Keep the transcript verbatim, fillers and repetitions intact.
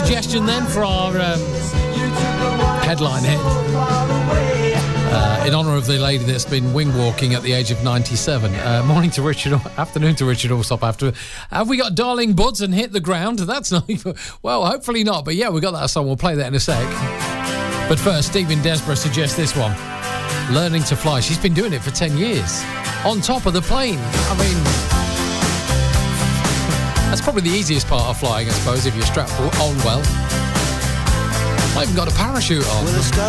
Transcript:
suggestion then for our um, headline hit. Uh, in honour of the lady that's been wing walking at the age of ninety-seven. Uh, morning to Richard, afternoon to Richard Allsop after. Have we got Darling Buds and Hit the Ground? That's not even, well, hopefully not, but yeah, we got that song. We'll play that in a sec. But first, Stephen Desborough suggests this one. Learning to Fly. She's been doing it for ten years. On top of the plane. I mean, that's probably the easiest part of flying, I suppose, if you're strapped on well. I even got a parachute on.